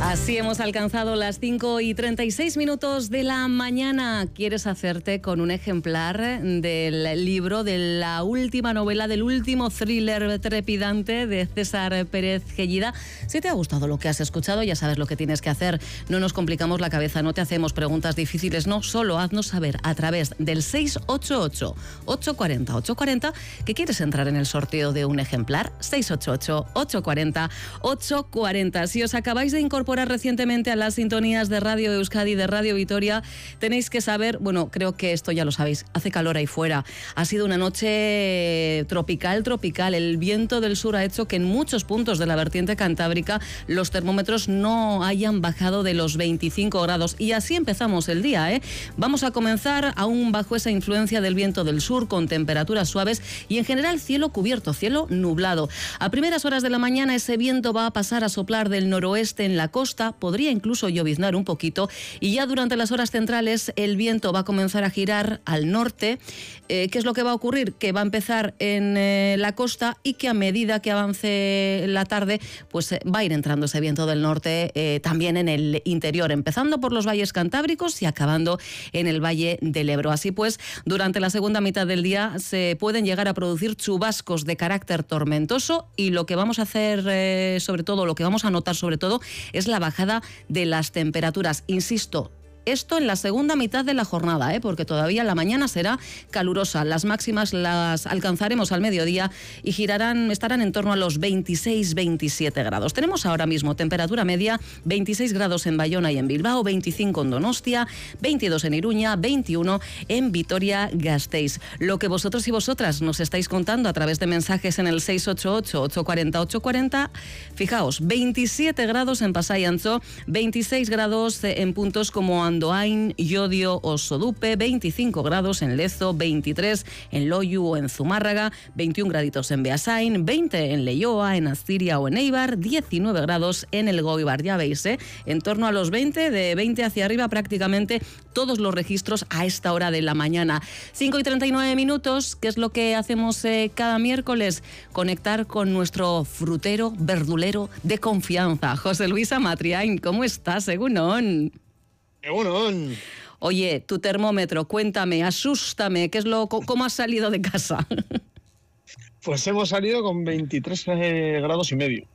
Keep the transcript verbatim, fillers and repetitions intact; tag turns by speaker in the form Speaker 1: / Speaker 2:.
Speaker 1: Así hemos alcanzado las cinco y treinta y seis minutos de la mañana. ¿Quieres hacerte con un ejemplar del libro, de la última novela, del último thriller trepidante de César Pérez Gellida? Si te ha gustado lo que has escuchado, ya sabes lo que tienes que hacer. No nos complicamos la cabeza, no te hacemos preguntas difíciles, no, solo haznos saber a través del seis ocho ocho, ocho cuatro cero, ocho cuatro cero que quieres entrar en el sorteo de un ejemplar. seis ocho ocho, ocho cuatro cero, ocho cuatro cero. Si os acabáis de incorporar recientemente a las sintonías de Radio Euskadi, de Radio Vitoria, tenéis que saber, bueno, creo que esto ya lo sabéis, hace calor ahí fuera. Ha sido una noche tropical, tropical. El viento del sur ha hecho que en muchos puntos de la vertiente cantábrica los termómetros no hayan bajado de los veinticinco grados. Y así empezamos el día, ¿eh? Vamos a comenzar aún bajo esa influencia del viento del sur, con temperaturas suaves y en general cielo cubierto, cielo nublado. A primeras horas de la mañana ese viento va a pasar a soplar del noroeste en la costa, podría incluso lloviznar un poquito, y ya durante las horas centrales el viento va a comenzar a girar al norte. Eh, ¿Qué es lo que va a ocurrir? Que va a empezar en eh, la costa y que a medida que avance la tarde, pues eh, va a ir entrando ese viento del norte eh, también en el interior, empezando por los valles cantábricos y acabando en el valle del Ebro. Así pues, durante la segunda mitad del día se pueden llegar a producir chubascos de carácter tormentoso, y lo que vamos a hacer eh, sobre todo, lo que vamos a notar sobre todo, es la bajada de las temperaturas. Insisto, esto en la segunda mitad de la jornada, ¿eh? Porque todavía la mañana será calurosa. Las máximas las alcanzaremos al mediodía y girarán, estarán en torno a los veintiséis veintisiete grados. Tenemos ahora mismo temperatura media veintiséis grados en Bayona y en Bilbao, veinticinco en Donostia, veintidós en Iruña, veintiuno en Vitoria-Gasteiz. Lo que vosotros y vosotras nos estáis contando a través de mensajes en el seis ocho ocho, ocho cuatro cero, ocho cuatro cero. Fijaos, veintisiete grados en Pasai Antxo, veintiséis grados en puntos como Andoain, Llodio o Sodupe, veinticinco grados en Lezo, veintitrés en Loiu o en Zumárraga, veintiún graditos en Beasain, veinte en Leioa, en Astiria o en Eibar, diecinueve grados en el Goibar. Ya veis, ¿eh? En torno a los veinte, de veinte hacia arriba prácticamente todos los registros a esta hora de la mañana. cinco y treinta y nueve minutos, que es lo que hacemos eh, cada miércoles, conectar con nuestro frutero, verdulero de confianza, José Luis Amatriain. ¿Cómo estás, Egunon?
Speaker 2: Egunon.
Speaker 1: Oye, tu termómetro, cuéntame, asústame, ¿qué es lo, cómo has salido de casa?
Speaker 2: Pues hemos salido con veintitrés grados y medio.